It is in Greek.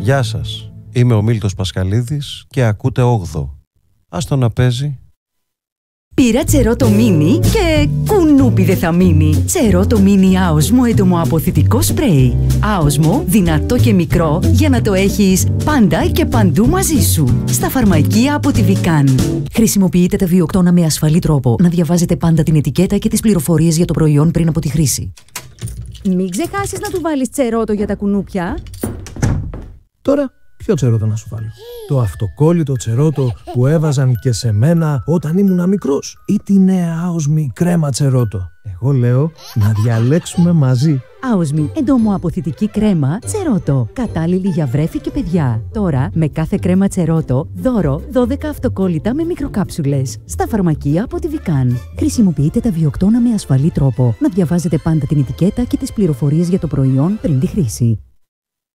Γεια σας, είμαι ο Μίλτος Πασχαλίδης και ακούτε 8. Ας το να παίζει. Πήρα Τσερότο Μίνι και κουνούπι δεν θα μείνει. Τσερότο Μίνι άοσμο έντομο αποθητικό σπρέι. Άοσμο, δυνατό και μικρό για να το έχεις πάντα και παντού μαζί σου. Στα φαρμακεία από τη Βικάν. Χρησιμοποιείτε τα βιοκτώνα με ασφαλή τρόπο. Να διαβάζετε πάντα την ετικέτα και τις πληροφορίες για το προϊόν πριν από τη χρήση. Μην ξεχάσεις να του βάλεις τσερότο για τα κουνούπια. Τώρα, ποιο τσερότο να σου βάλω? Το αυτοκόλλητο τσερότο που έβαζαν και σε μένα όταν ήμουν μικρός, ή τη νέα άοσμη κρέμα τσερότο? Εγώ λέω να διαλέξουμε μαζί. Άοσμη έντομο αποθητική κρέμα Τσερότο. Κατάλληλη για βρέφη και παιδιά. Τώρα, με κάθε κρέμα Τσερότο, δώρο 12 αυτοκόλλητα με μικροκάψουλες. Στα φαρμακεία από τη Βικάν. Χρησιμοποιείτε τα βιοκτώνα με ασφαλή τρόπο. Να διαβάζετε πάντα την ετικέτα και τις πληροφορίες για το προϊόν πριν τη χρήση.